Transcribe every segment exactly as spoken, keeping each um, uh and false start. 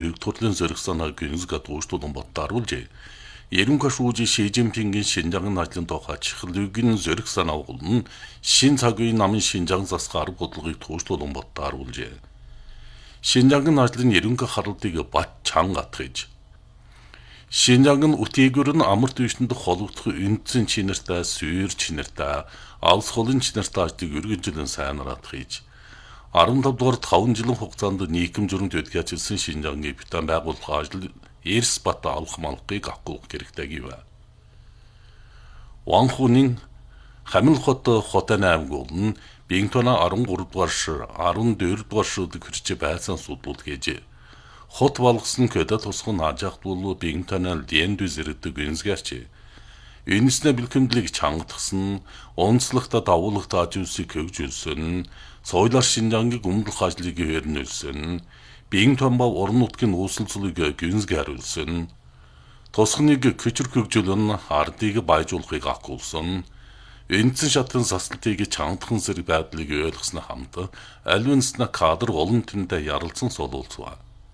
төрийг төрлийн зориг санааг гинзгээ дуустуулан боттааруулжээ. Ерөнхий шүүжи Ши Цзиньпингийн Шинжаангын ажлын тухай чихлүүгийн зориг санаа болон шин цаг үеийн намын Шинжаан засгийн арга бодлогыг туушруулан боттааруулжээ. Шинжаангын ажлын ерөнхий харалтыг бат чанга атгаж Шинжаангын үтээгүр нь амар түвшинд холбогдох үндсэн чинартай, сүйр чинартай, алс холын чинартай ажлыг өргөнжлөн сайнаар атгаж арван тав дугаар таван жилийн хугацаанд нийгэм журмд өдгөөжилсөн Шинжаангийн битэн байгуулах ажил эрс бат авах малгыг авах хэрэгтэй гэв. Ванхунын Хамил хот хотын аймаг болон Бинтона арван гурав дугаар шир, арван дөрөв дугаар ширд хүрч байсан судлууд гэж хот болгосон көдө тусгын хажаахт бол Бинтонал дэнд үзэрдэг гинзгэрч. Энэснэ бэлхэмдлийг чангатгсан, онцлогтой давуулагтай ажуулсыг хөгжүүлсэн, соёлоор Шинжаангийн гүмдэх ажлыг хөрнүүлсэн, Бинтон ба орон нутгийн ууслалцлыг гинзгэрүүлсэн, тусгныг көчр хөгжүүлэн ардыг баяжуулахыг агуулсан, эндсэн шатын заслалтыг чангатхан зэрэг байдлыг ойлгосноо хамт альвинсна кадр олон тэндэ ярилцсан суулцваа.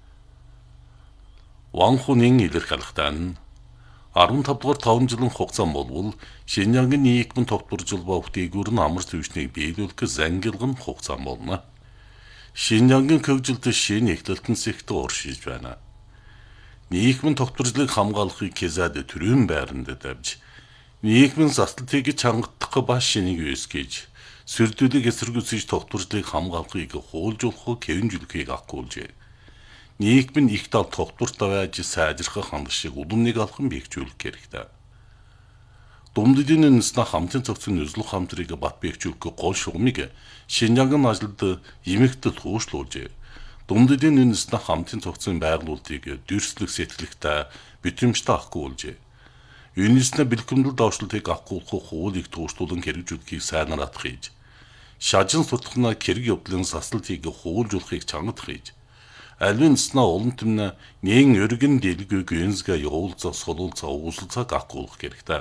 Ванхунын илэрхийлэлтэн арван тав дугаар таван жилийн хугацаанд болвол Шинжаангийн нийгмийн тогтворжил ба үтээгүр нь амар түвшнийг биелүүлэх зангилгын хугацаанд болно. Шинжаангийн хөгжилд шинэ эхлэлтэн зэгт уршиж байна. Нийгмийн тогтворжлыг хамгаалахыг Кизад төрийн байранд давж нийгмийн заслалтыг чангатдах ба шинийг үүсгэж сүрдүүлэг эсэргүүцэж тогтворжлыг хамгаалахыг хуулжуулах хэвнжүүлэхийг агуулжээ. Нийгмийн их тав тогтвортой байж сайжрах хандлагыг уламныг алхан бэхжүүлэх хэрэгтэй. Думддын үндэснэ хамтын цогцын үзлэх хамтрыг бат бэхжүүлэх гол шугамыг Шинжаангийн ажилд эмэгтэй туушруулжээ. Думддын үндэснэ хамтын цогцын байгуулалтыг дүүрслэх сэтгэлэгтэй битэмжтэй агуулжээ. Үндэснэ бэлгэмдэл давшлтыг агуулах хуулийг туушруулан хэрэгжүүлэхийг сайнаар атгаж, шажин судлахна хэрэг явдлын заслалтыг хуулжуулахыг чангатгаж, альвинсна олон түмнэ нэн өргөн дэлгүүг гинзгээ явуулцах солуулцаа ууслалцааг агуулах хэрэгтэй.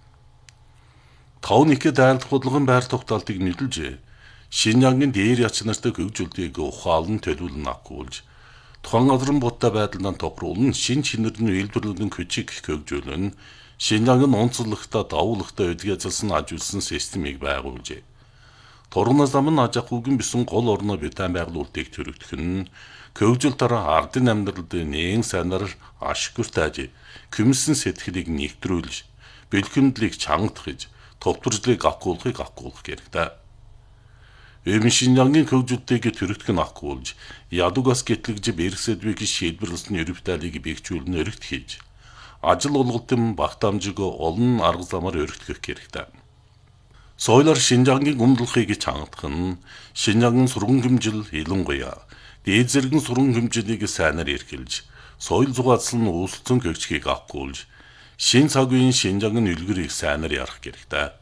Тав нэхэд айлдах бодлогын байр тогтоолтыг нийлүүлж, Шинжаангийн дээр яч нартай хөгжүүлтийг ухаалан төлөвлөн агуулж, тухайн газрын будтай байдлаар тохируулан шин чинэрний үйлдвэрлэлийн хүчийг хөгжүүлэн, Шинжаангийн онцлогтой давуулагтай өдгөөжилсөн ажуулсан системийг байгуулжээ. Тургана зам нь аж ахуйн бисэн гол орноо битэн байгуулалтыг төрөгдөх нь хөгжил дараа ардын амьдралд нээн сайнаар ашигтай күмсэн сэтгэлийг нэгтрүүлж, бэлхэмдлийг чангатгаж, тогтворжлыг агуулахыг агуулах хэрэгтэй. Эвэн Шинжаангийн хөгжилтийг төрөгдөх нь агуулж, ядугаас гэтлэгж бэрхсэдвийг шийдвэрлсэн ерөвтайлыг бэхжүүлэн өргөт хийж, ажил олголтын багтаамжиг олон арга замаар өргөтгөх хэрэгтэй. Соёлоор Шинжаангийн гүмдлэхийг чангатах нь Шинжаангийн сургууль хэмжил илэнгуяа дээд зэргийн сургууль хэмжилийг сайнаар эрхэлж, соёл зугаалсан ууслалцсан хөгжихийг агуулж, шин цаг үеийн Шинжаангийн үлгэрийг сайнаар ярах хэрэгтэй.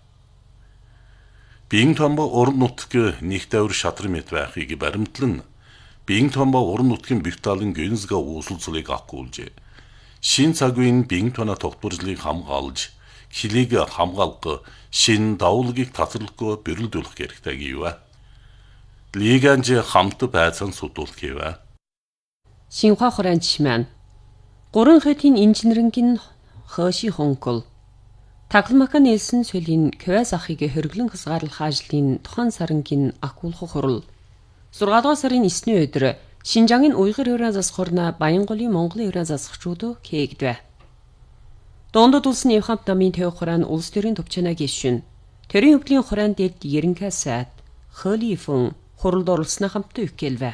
Бинтон ба орон нутгийн нэг давир шатрын мэт байхыг баримтлан, Бинтон ба орон нутгийн биталын гинзгээ ууслалцлыг агуулж, шин цаг үеийн Бинтона тогтворжлыг хамгаалж, хилийг хамгаалах, шин давуулгийг татварлахгүй бэрэлдүүлэх хэрэгтэй гэв. Лиганж хамт байцаан судуулах гэв. Шинхua хуранчман гурван хотын инженерингийн Хөши Хонкол Такламака нэлсэн сөлийн Квас ахыг хөргөлөн хязгаарлах ажлын тухайн сарангийн агуулах хурал зургаан дугаар сарын эсний өдөр Шинжаангийн уйгыр еврей засхорна Баянголын Монголын еврей засгчдод кээгдвэ. Дондод улсын Евхамт намын төв хураан улс төрийн төвчнөө гişүн. Төрийн хөвлийн хураан дэд ерөнхий сайд Хөлифэн хуралд оролцсны хамтд үхэлвэ.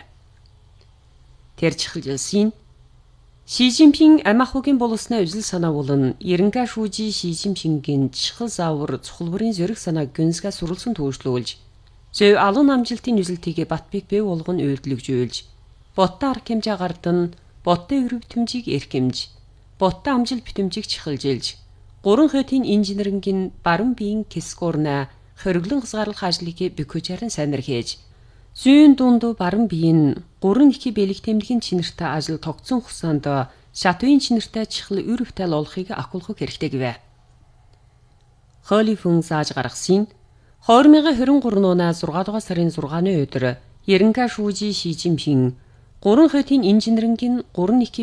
Тэр чихэлжсэн Ши Цзиньпин амахугийн боловсны үзэл санаа болон ерөнхий шүүжи Ши Цзиньпингийн чихэл заавар цухалбарын зориг санааг гүнзгээ сурулсан төвшлүүлж, зөв алуун амжилтын үзэлтийг Батбек бэв болгон үйлдэлгжүүлж, боттой арга хэмжээ гардан, боттой өрөв битэмжийг эрхэмж, боттой амжил битэмжийг чихэлжилж, гурван хотын инженерингийн баруун биеийн кескорна хөргөлөн хязгаарлах ажлыг бөхөжарын сайнар хийж, зүүн дунд баруун биеийн гурван их бэлэг тэмдгийн чинэртэй ажил тогтсон хугацаанд шатвын чинэртэй чихэл өрөвтэй олохыг агуулах хэрэгтэй гэвэ. Хөлифэн зааж гаргасан две тысячи двадцать три оны зургаан дугаар сарын зургааны өдөр ерөнхий шүүжи Ши Цзиньпин гурван хотын инженерингийн гурван их